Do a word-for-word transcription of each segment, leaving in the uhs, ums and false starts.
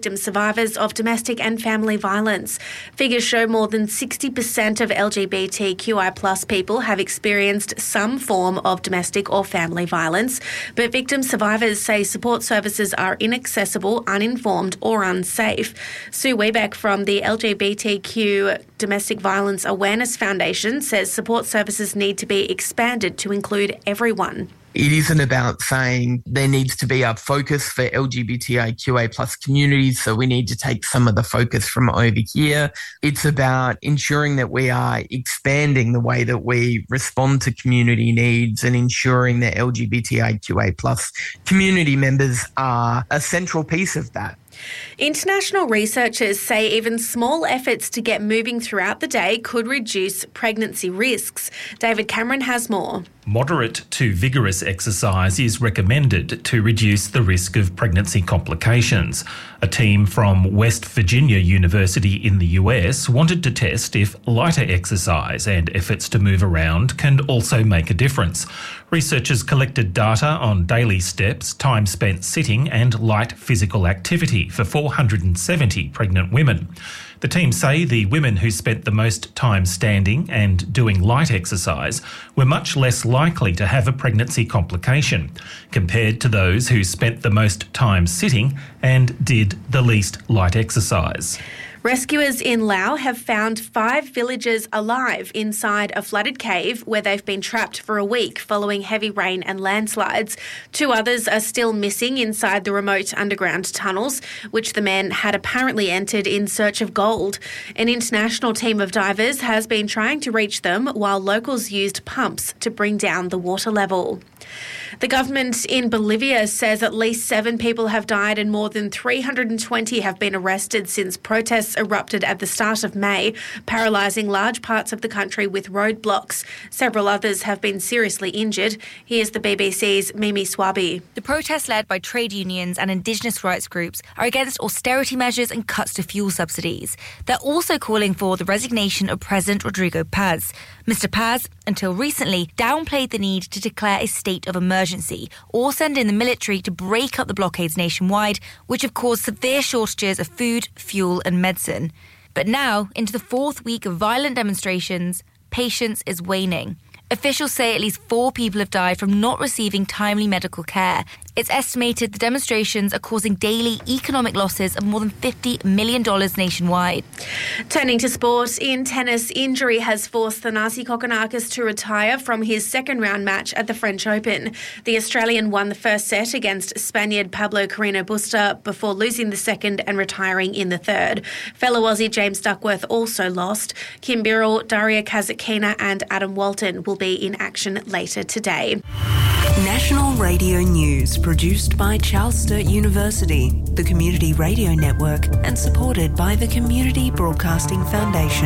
victim survivors of domestic and family violence. Figures show more than sixty percent of L G B T Q I plus people have experienced some form of domestic or family violence, but victim survivors say support services are inaccessible, uninformed or unsafe. Sue Webeck from the L G B T Q Domestic Violence Awareness Foundation says support services need to be expanded to include everyone. It isn't about saying there needs to be a focus for L G B T Q I plus communities, so we need to take some of the focus from over here. It's about ensuring that we are expanding the way that we respond to community needs and ensuring that L G B T Q I plus community members are a central piece of that. International researchers say even small efforts to get moving throughout the day could reduce pregnancy risks. David Cameron has more. Moderate to vigorous exercise is recommended to reduce the risk of pregnancy complications. A team from West Virginia University in the U S wanted to test if lighter exercise and efforts to move around can also make a difference. Researchers collected data on daily steps, time spent sitting and light physical activity for four hundred seventy pregnant women. The team say the women who spent the most time standing and doing light exercise were much less likely to have a pregnancy complication compared to those who spent the most time sitting and did the least light exercise. Rescuers in Laos have found five villagers alive inside a flooded cave where they've been trapped for a week following heavy rain and landslides. Two others are still missing inside the remote underground tunnels, which the men had apparently entered in search of gold. An international team of divers has been trying to reach them while locals used pumps to bring down the water level. The government in Bolivia says at least seven people have died and more than three hundred twenty have been arrested since protests erupted at the start of May, paralysing large parts of the country with roadblocks. Several others have been seriously injured. Here's the B B C's Mimi Swabi. The protests led by trade unions and Indigenous rights groups are against austerity measures and cuts to fuel subsidies. They're also calling for the resignation of President Rodrigo Paz. Mister Paz, until recently, downplayed the need to declare a state of emergency or send in the military to break up the blockades nationwide, which have caused severe shortages of food, fuel and medicine. But now, into the fourth week of violent demonstrations, patience is waning. Officials say at least four people have died from not receiving timely medical care. It's estimated the demonstrations are causing daily economic losses of more than fifty million dollars nationwide. Turning to sport, in tennis, injury has forced Thanasi Kokkinakis to retire from his second-round match at the French Open. The Australian won the first set against Spaniard Pablo Carreno Busta before losing the second and retiring in the third. Fellow Aussie James Duckworth also lost. Kim Birrell, Daria Kasatkina and Adam Walton will be in action later today. National Radio News, produced by Charles Sturt University, the Community Radio Network, and supported by the Community Broadcasting Foundation.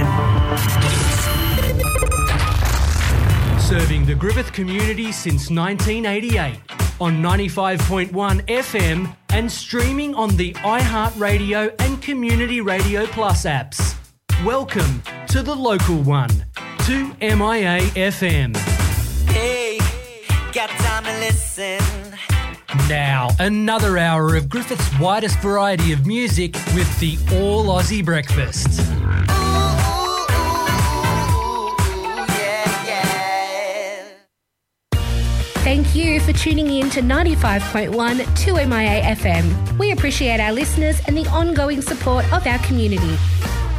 Serving the Griffith community since nineteen eighty-eight on ninety-five point one F M and streaming on the iHeartRadio and Community Radio Plus apps. Welcome to the local one, two M I A F M. Hey, got time to listen. Now, another hour of Griffith's widest variety of music with the All Aussie Breakfast. Ooh, ooh, ooh, yeah, yeah. Thank you for tuning in to ninety-five point one two M I A F M. We appreciate our listeners and the ongoing support of our community.